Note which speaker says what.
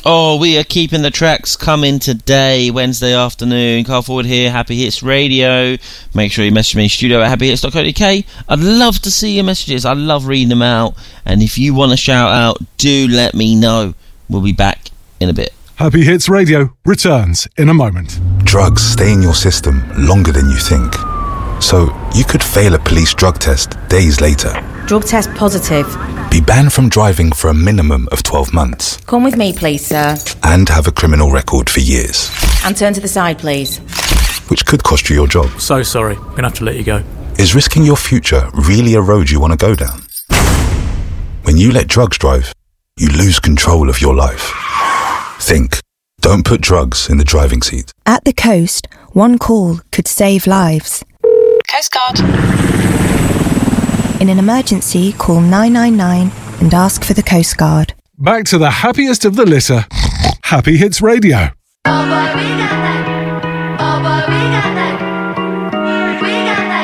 Speaker 1: Oh, we are keeping the tracks coming today, Wednesday afternoon. Carl Forward here, Happy Hits Radio. Make sure you message me, studio@happyhits.co.uk. I'd love to see your messages. I love reading them out. And if you want to shout out, do let me know. We'll be back in a bit.
Speaker 2: Happy Hits Radio returns in a moment.
Speaker 3: Drugs stay in your system longer than you think. So you could fail a police drug test days later.
Speaker 4: Drug test positive.
Speaker 3: Be banned from driving for a minimum of 12 months.
Speaker 4: Come with me, please, sir.
Speaker 3: And have a criminal record for years.
Speaker 4: And turn to the side, please.
Speaker 3: Which could cost you your job.
Speaker 5: So sorry, I'm going to have to let you go.
Speaker 3: Is risking your future really a road you want to go down? When you let drugs drive, you lose control of your life. Think. Don't put drugs in the driving seat.
Speaker 6: At the coast, one call could save lives.
Speaker 7: Coast Guard.
Speaker 6: In an emergency, call 999 and ask for the Coast Guard.
Speaker 2: Back to the happiest of the litter. Happy Hits Radio.
Speaker 8: Oh boy, we got that. Oh boy, we got that.